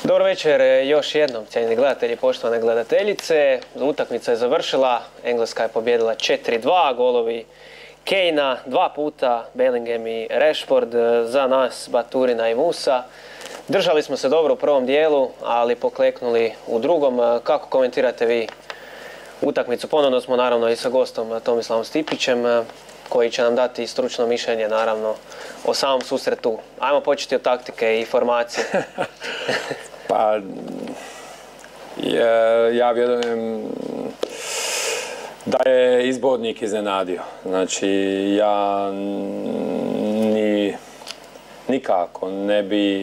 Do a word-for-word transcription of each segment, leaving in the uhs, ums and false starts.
Dobro večer još jednom, cijenjeni gledatelji, poštovane gledateljice. Utakmica je završila, Engleska je pobjedila četiri dva, golovi Kanea, dva puta Bellingham i Rashford, za nas Baturina i Musa. Držali smo se dobro u prvom dijelu, ali pokleknuli u drugom. Kako komentirate vi utakmicu? Ponovno smo naravno i sa gostom Tomislavom Stipićem, koji će nam dati stručno mišljenje naravno o samom susretu. Ajmo početi od taktike i formacije. Pa, ja, ja vjerujem da je izbornik iznenadio. Znači, ja ni, nikako ne bi e,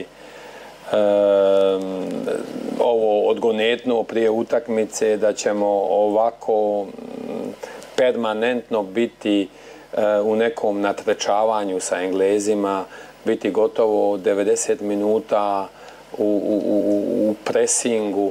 ovo odgonetnuo prije utakmice da ćemo ovako permanentno biti e, u nekom natrčavanju sa Englezima, biti gotovo devedeset minuta U, u, u presingu.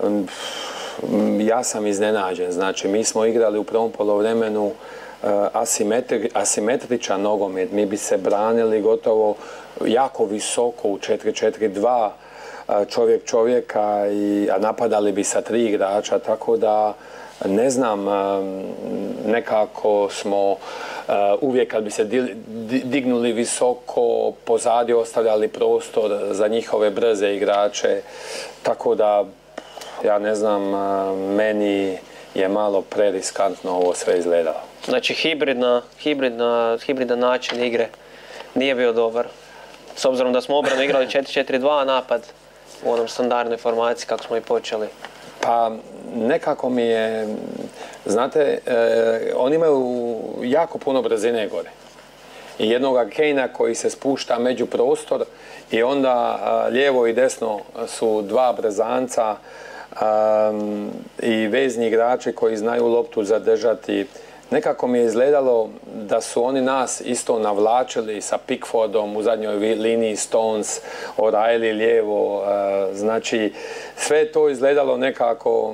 Ja sam iznenađen. Znači, mi smo igrali u prvom polovremenu uh, asimetri, asimetričan nogomet. Mi bi se branili gotovo jako visoko u četiri četiri dva, uh, čovjek čovjeka, i, a napadali bi sa tri igrača, tako da ne znam, nekako smo uvijek kad bi se dignuli visoko, pozadi ostavljali prostor za njihove brze igrače, tako da ja ne znam, meni je malo preriskantno ovo sve izgledalo. Znači hibridna, hibridna, hibridan način igre nije bio dobar, s obzirom da smo obranu igrali četiri četiri dva, napad u onom standardnoj formaciji kako smo i počeli. Pa nekako mi je, znate, eh, oni imaju jako puno brzine gore. I jednoga Kanea koji se spušta među prostor i onda eh, lijevo i desno su dva brzanca eh, i vezni igrači koji znaju loptu zadržati. Nekako mi je izgledalo da su oni nas isto navlačili sa Pickfordom u zadnjoj liniji, Stones, O'Reilly lijevo. Znači, sve to izgledalo nekako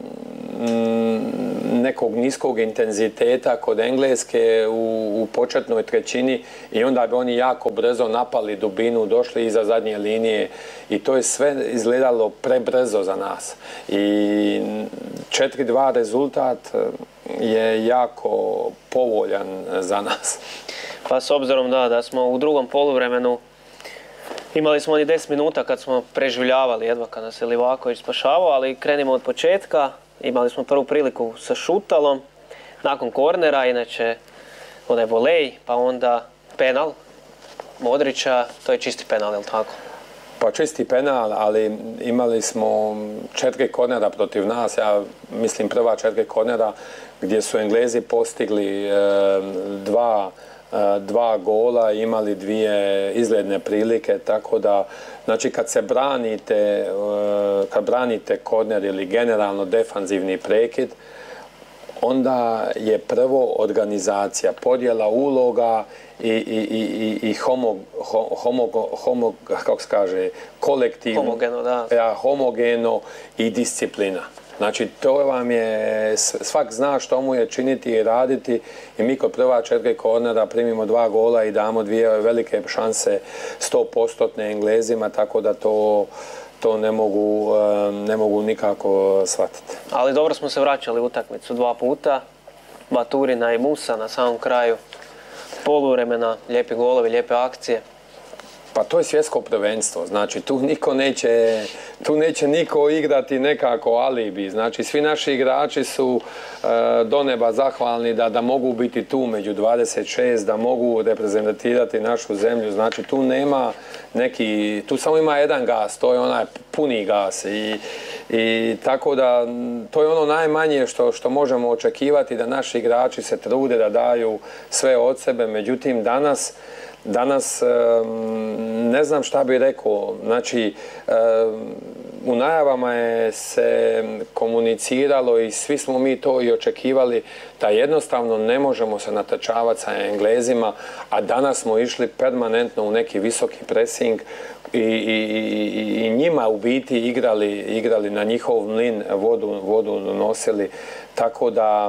nekog niskog intenziteta kod Engleske u, u početnoj trećini i onda bi oni jako brzo napali dubinu, došli iza zadnje linije i to je sve izgledalo prebrzo za nas. I četiri dva rezultat je jako povoljan za nas. Pa s obzirom da, da smo u drugom poluvremenu imali smo oni deset minuta kad smo preživljavali, jedva kad nas je Livaković spašavao, ali krenimo od početka. Imali smo prvu priliku sa Šutalom, nakon kornera, inače onaj volej, pa onda penal Modrića, to je čisti penal, je li tako? Pa čisti penal, ali imali smo četiri kornera protiv nas, ja mislim prva četiri kornera gdje su Englezi postigli e, dva, e, dva gola i imali dvije izgledne prilike, tako da znači kad se branite, e, kad branite korner ili generalno defanzivni prekid, onda je prvo organizacija, podjela uloga i, i, i, i homo, homo, homo, kako se kaže, kolektivno, homogeno, da. Ja, homogeno i disciplina. Znači, to vam je, svak zna što mu je činiti i raditi i mi kod prva četiri kornera primimo dva gola i damo dvije velike šanse sto posto Englezima, tako da to to ne mogu, ne mogu nikako shvatiti. Ali dobro smo se vraćali u utakmicu dva puta. Baturina i Musa na samom kraju poluvremena, lijepi golovi, lijepe akcije. Pa to je svjetsko prvenstvo, znači tu niko neće, tu neće niko igrati nekako alibi, znači svi naši igrači su e, do neba zahvalni da, da mogu biti tu među dvadeset šest, da mogu reprezentirati našu zemlju, znači tu nema neki, tu samo ima jedan gas, to je onaj puni gas i, i tako da to je ono najmanje što, što možemo očekivati, da naši igrači se trude da daju sve od sebe, međutim danas Danas ne znam šta bih rekao, znači u najavama je se komuniciralo i svi smo mi to i očekivali da jednostavno ne možemo se natrčavati sa Englezima, a danas smo išli permanentno u neki visoki pressing i, i, i njima u biti igrali, igrali na njihov mlin, vodu, vodu nosili, tako da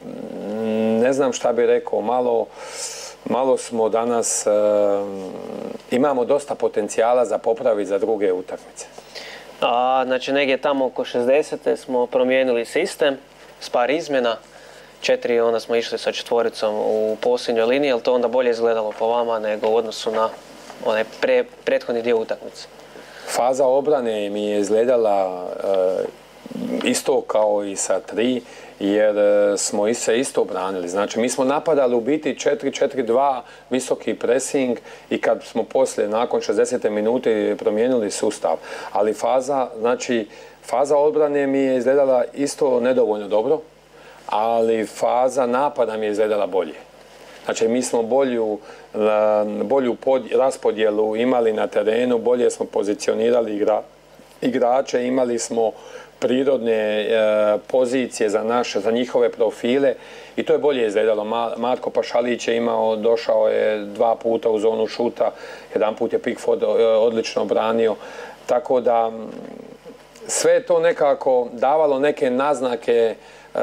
ne znam šta bih rekao, malo Malo smo danas, e, imamo dosta potencijala za popraviti za druge utakmice. A, znači negdje tamo oko šezdesete smo promijenili sistem s par izmjena. Četiri, onda smo išli sa četvoricom u posljednjoj liniji, ali to onda bolje izgledalo po vama nego u odnosu na onaj pre, prethodni dio utakmice. Faza obrane mi je izgledala e, isto kao i sa tri, jer smo se isto branili. Znači, mi smo napadali u biti četiri četiri dva, visoki pressing i kad smo poslije, nakon šezdesete minute, promijenili sustav. Ali faza, znači, faza odbrane mi je izgledala isto nedovoljno dobro, ali faza napada mi je izgledala bolje. Znači, mi smo bolju, bolju pod, raspodjelu imali na terenu, bolje smo pozicionirali igra, igrače, imali smo prirodne e, pozicije za naše, za njihove profile i to je bolje izgledalo. Marko Pašalić je imao, došao je dva puta u zonu šuta, jedan put je Pickford odlično branio, tako da sve je to nekako davalo neke naznake, e,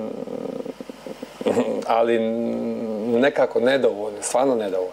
ali nekako nedovoljno, stvarno nedovoljno.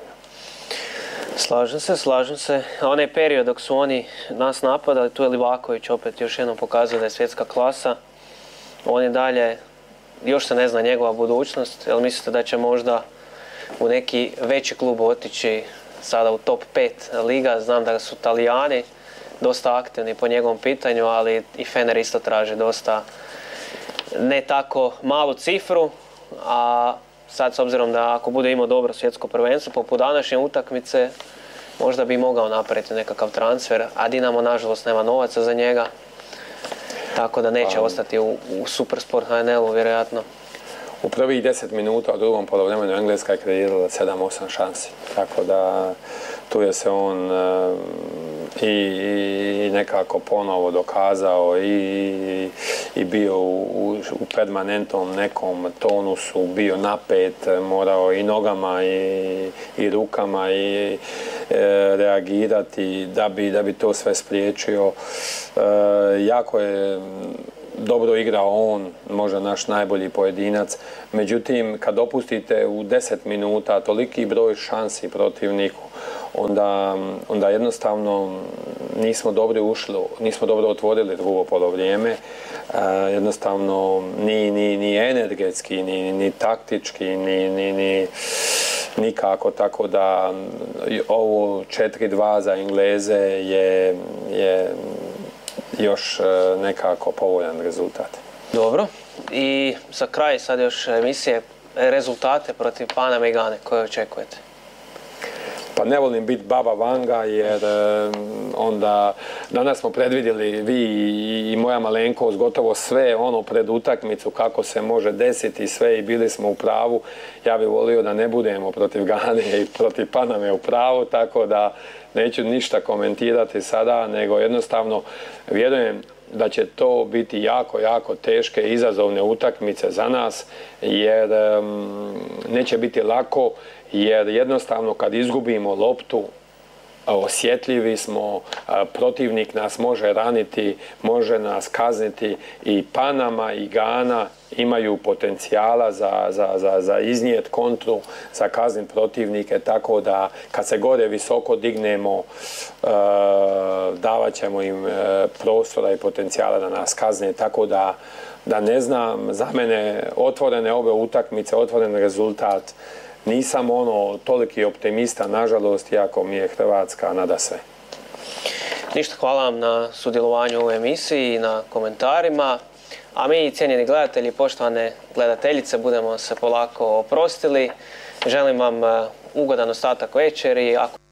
Slažem se, slažem se. A onaj period dok su oni nas napadali, tu je Livaković opet još jednom pokazao da je svjetska klasa. On je dalje, još se ne zna njegova budućnost, jel mislite da će možda u neki veći klub otići sada u top pet liga? Znam da su Talijani dosta aktivni po njegovom pitanju, ali i Fener isto traži dosta ne tako malu cifru, a sad s obzirom da ako bude imao dobro svjetsko prvenstvo, poput današnje utakmice, možda bi mogao napraviti nekakav transfer, a Dinamo nažalost nema novaca za njega, tako da neće pa, ostati u, u Supersport H N L-u vjerojatno. U prvih deset minuta u drugom poluvremenu Engleska je kreirala sedam osam šansi, tako da tu je se on uh, i, i nekako ponovo dokazao i, i bio u, u permanentnom nekom tonusu, bio napet, morao i nogama i, i rukama i e, reagirati da bi, da bi to sve spriječio. E, jako je dobro igrao on, možda naš najbolji pojedinac. Međutim, kad dopustite u deset minuta toliki broj šansi protivniku, onda, onda jednostavno nismo dobro ušli, nismo dobro otvorili drugo polovrijeme. E, jednostavno ni, ni, ni energetski, ni, ni taktički, ni, ni, ni nikako, tako da ovo četiri dva za Engleze je, je još nekako povoljan rezultat. Dobro. I za kraj sad još emisije, rezultate protiv Paname i Gane, koje očekujete? Pa ne volim biti baba Vanga jer onda danas smo predvidjeli vi i moja malenkost gotovo sve ono pred utakmicu kako se može desiti sve i bili smo u pravu. Ja bih volio da ne budemo protiv Gane i protiv Paname u pravu, tako da neću ništa komentirati sada, nego jednostavno vjerujem da će to biti jako, jako teške izazovne utakmice za nas, jer um, neće biti lako, jer jednostavno kad izgubimo loptu, osjetljivi smo, protivnik nas može raniti, može nas kazniti i Panama i Gana imaju potencijala za, za, za, za iznijet kontru, za kaznit protivnike, tako da kad se gore visoko dignemo, davat ćemo im prostora i potencijala da nas kazne, tako da, da ne znam, za mene otvorene ove utakmice, otvoren rezultat, nisam ono toliki optimista, nažalost, iako mi je Hrvatska nada sve. Ništa, hvala vam na sudjelovanju u ovoj emisiji i na komentarima. A mi, cijenjeni gledatelji, poštovane gledateljice, budemo se polako oprostili. Želim vam ugodan ostatak večeri. Ako